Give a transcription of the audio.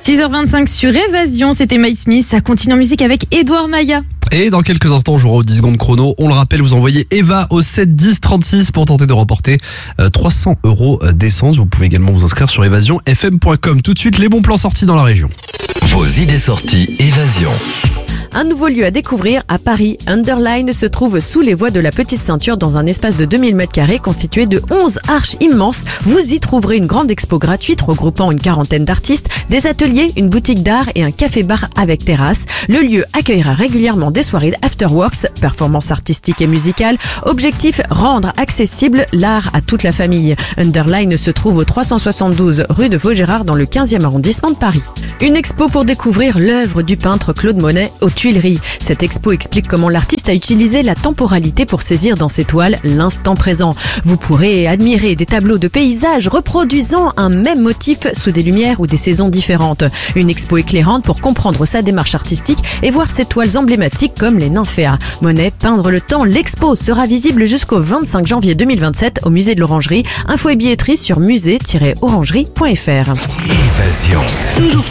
6h25 sur Évasion, c'était Mike Smith. Ça continue en musique avec Edouard Maya. Et dans quelques instants, on jouera aux 10 secondes chrono. On le rappelle, vous envoyez Eva au 7 10 36 pour tenter de remporter 300 € d'essence. Vous pouvez également vous inscrire sur évasionfm.com. Tout de suite, les bons plans sortis dans la région. Vos idées sorties Évasion. Un nouveau lieu à découvrir à Paris. Underline se trouve sous les voies de la Petite Ceinture dans un espace de 2000 m² constitué de 11 arches immenses. Vous y trouverez une grande expo gratuite regroupant une quarantaine d'artistes, des ateliers, une boutique d'art et un café-bar avec terrasse. Le lieu accueillera régulièrement des soirées d'afterworks, performances artistiques et musicales. Objectif, rendre accessible l'art à toute la famille. Underline se trouve au 372 rue de Vaugirard dans le 15e arrondissement de Paris. Une expo pour découvrir l'œuvre du peintre Claude Monet aux Tuileries. Cette expo explique comment l'artiste a utilisé la temporalité pour saisir dans ses toiles l'instant présent. Vous pourrez admirer des tableaux de paysages reproduisant un même motif sous des lumières ou des saisons différentes. Une expo éclairante pour comprendre sa démarche artistique et voir ses toiles emblématiques comme les nymphéas. Monet, peindre le temps, l'expo sera visible jusqu'au 25 janvier 2027 au musée de l'Orangerie. Info et billetterie sur musée-orangerie.fr. Évasion. Toujours